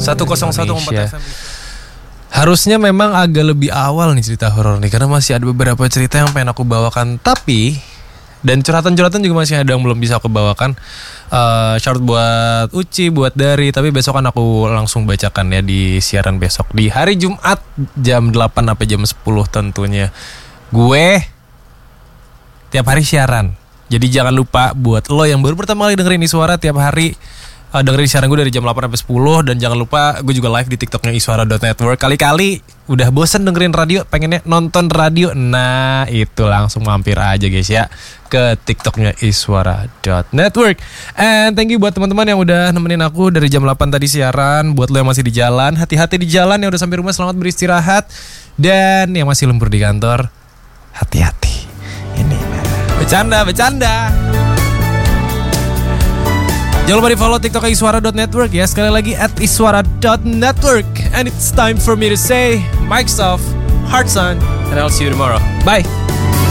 101,4 FM. Harusnya memang agak lebih awal nih cerita horor nih, karena masih ada beberapa cerita yang pengen aku bawakan. Tapi dan curhatan-curhatan juga masih ada yang belum bisa aku bawakan. Shout buat Uci, buat Dari. Tapi besok kan aku langsung bacakan ya di siaran besok di hari Jumat jam 8 sampai jam 10 tentunya. Gue tiap hari siaran. Jadi jangan lupa buat lo yang baru pertama kali dengerin Iswara tiap hari, dengerin siaran gue dari jam 8 sampai 10. Dan jangan lupa gue juga live di TikToknya Iswara.network. Kali-kali udah bosen dengerin radio, pengennya nonton radio, nah itu langsung mampir aja guys ya ke TikToknya Iswara.network. And thank you buat teman-teman yang udah nemenin aku dari jam 8 tadi siaran. Buat lo yang masih di jalan, hati-hati di jalan. Yang udah sampai rumah selamat beristirahat. Dan yang masih lembur di kantor, hati-hati. Ini bercanda. Jangan lupa di follow TikTok Iswara.network ya. Sekali lagi @Iswara.network. And it's time for me to say Mike's off, hearts on, and I'll see you tomorrow. Bye.